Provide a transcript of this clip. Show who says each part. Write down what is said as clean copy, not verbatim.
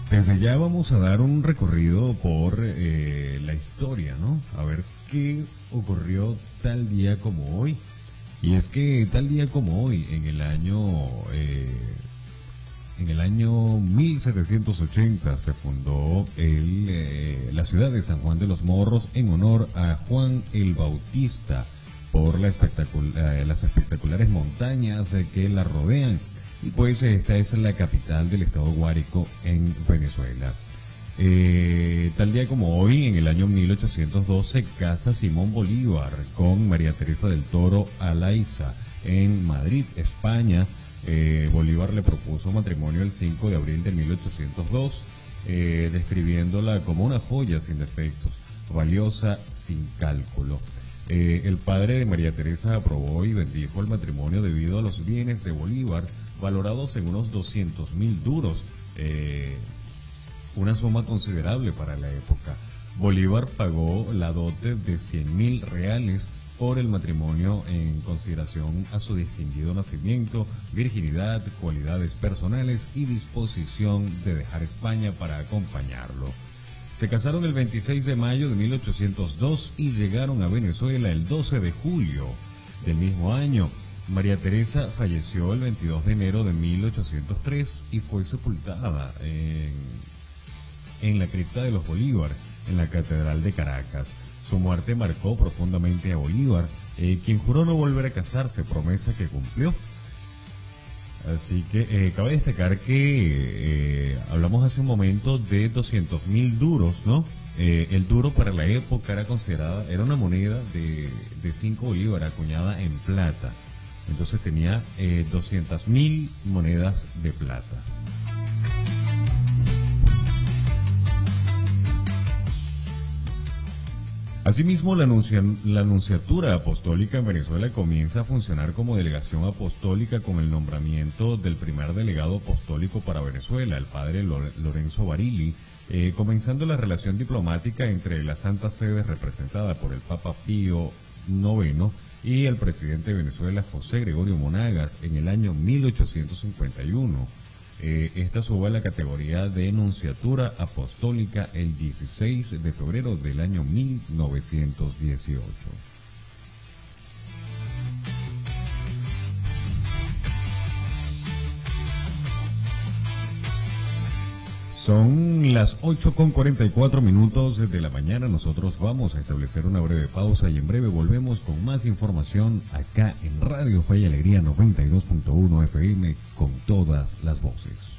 Speaker 1: Desde ya vamos a dar un recorrido por la historia, ¿no? A ver qué ocurrió tal día como hoy. Y es que tal día como hoy, en el año 1780 se fundó la ciudad de San Juan de los Morros en honor a Juan el Bautista por las espectaculares montañas que la rodean. Y pues esta es la capital del estado Guárico en Venezuela. Tal día como hoy, en el año 1802, se casa Simón Bolívar con María Teresa del Toro Alaiza en Madrid, España. Bolívar le propuso matrimonio el 5 de abril de 1802, describiéndola como una joya sin defectos, valiosa sin cálculo. El padre de María Teresa aprobó y bendijo el matrimonio debido a los bienes de Bolívar, valorados en unos 200.000 duros, una suma considerable para la época. Bolívar pagó la dote de 100.000 reales por el matrimonio en consideración a su distinguido nacimiento, virginidad, cualidades personales y disposición de dejar España para acompañarlo. Se casaron el 26 de mayo de 1802 y llegaron a Venezuela el 12 de julio del mismo año. María Teresa falleció el 22 de enero de 1803 y fue sepultada en la cripta de los Bolívar, en la Catedral de Caracas. Su muerte marcó profundamente a Bolívar, quien juró no volver a casarse, promesa que cumplió. Así que cabe destacar que hablamos hace un momento de 200.000 duros, ¿no? El duro para la época era una moneda de 5 bolívares acuñada en plata. Entonces tenía 200.000 monedas de plata. Asimismo, la Nunciatura Apostólica en Venezuela comienza a funcionar como delegación apostólica con el nombramiento del primer delegado apostólico para Venezuela, el padre Lorenzo Barilli, comenzando la relación diplomática entre la Santa Sede representada por el Papa Pío IX y el presidente de Venezuela, José Gregorio Monagas, en el año 1851. Esta sube a la categoría de Nunciatura Apostólica el 16 de febrero del año 1918. Son las 8:44 de la mañana. Nosotros vamos a establecer una breve pausa y en breve volvemos con más información acá en Radio Fe y Alegría 92.1 FM con todas las voces.